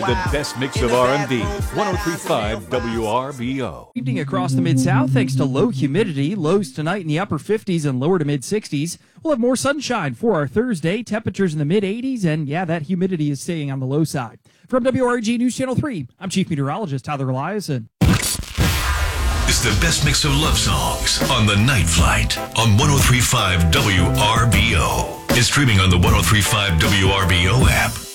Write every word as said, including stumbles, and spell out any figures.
The best mix of R and B. one oh three point five W R B O. Evening across the Mid-South thanks to low humidity. Lows tonight in the upper fifties and lower to mid-sixties. We'll have more sunshine for our Thursday. Temperatures in the mid-eighties, and yeah, that humidity is staying on the low side. From W R G News Channel three, I'm Chief Meteorologist Tyler Eliason. It's the best mix of love songs on The Night Flight on one oh three point five W R B O. It's streaming on the one oh three point five W R B O app.